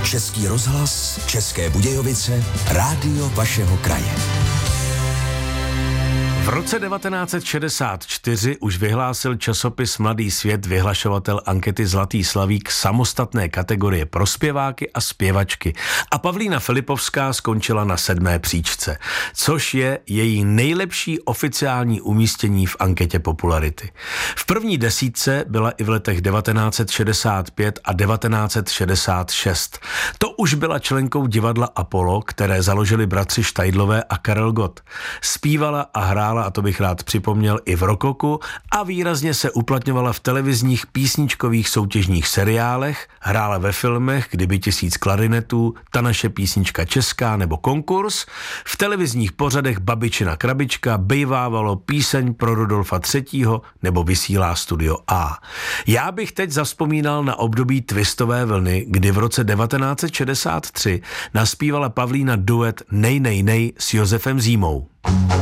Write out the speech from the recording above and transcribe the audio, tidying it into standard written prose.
Český rozhlas, České Budějovice, rádio vašeho kraje. V roce 1964 už vyhlásil časopis Mladý svět vyhlašovatel ankety Zlatý slavík samostatné kategorie pro zpěváky a zpěvačky a Pavlína Filipovská skončila na 7. příčce, což je její nejlepší oficiální umístění v anketě popularity. V první desítce byla i v letech 1965 a 1966. To už byla členkou divadla Apollo, které založili bratři Štajdlové a Karel Gott. Zpívala a hrála, a to bych rád připomněl, i v rokoku a výrazně se uplatňovala v televizních písničkových soutěžních seriálech, hrála ve filmech Kdyby 1000 klarinetů, Ta naše písnička česká nebo Konkurs, v televizních pořadech Babičina krabička, Bejvávalo, Píseň pro Rudolfa III. Nebo Vysílá Studio A. Já bych teď zavzpomínal na období twistové vlny, kdy v roce 1963 naspívala Pavlína duet Nej, nej, nej s Josefem Zímou.